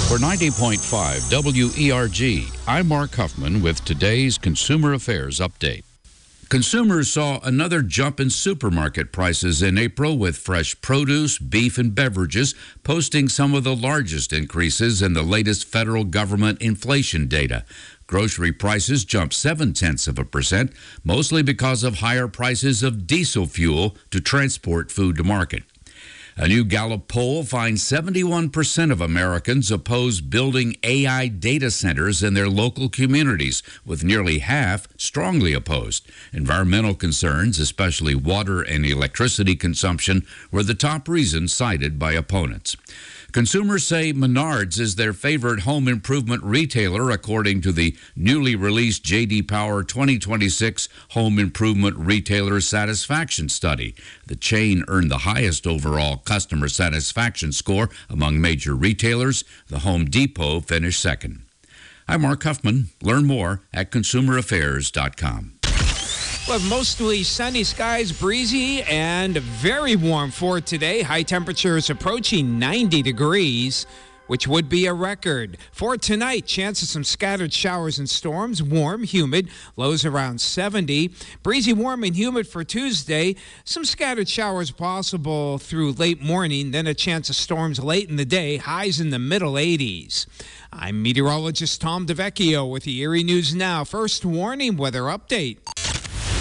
For 90.5 WERG, I'm Mark Huffman with today's Consumer Affairs Update. Consumers saw another jump in supermarket prices in April, with fresh produce, beef, and beverages posting some of the largest increases in the latest federal government inflation data. Grocery prices jumped 0.7%, mostly because of higher prices of diesel fuel to transport food to market. A new Gallup poll finds 71% of Americans oppose building AI data centers in their local communities, with nearly half strongly opposed. Environmental concerns, especially water and electricity consumption, were the top reasons cited by opponents. Consumers say Menards is their favorite home improvement retailer, according to the newly released J.D. Power 2026 Home Improvement Retailer Satisfaction Study. The chain earned the highest overall customer satisfaction score among major retailers. The Home Depot finished second. I'm Mark Huffman. Learn more at consumeraffairs.com. Well, mostly sunny skies, breezy, and very warm for today. High temperatures approaching 90 degrees, which would be a record. For tonight, chance of some scattered showers and storms. Warm, humid, lows around 70. Breezy, warm, and humid for Tuesday. Some scattered showers possible through late morning, then a chance of storms late in the day. Highs in the middle 80s. I'm meteorologist Tom DeVecchio with the Erie News Now. First warning weather update.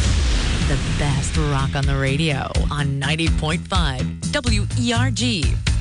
The best rock on the radio on 90.5 WERG.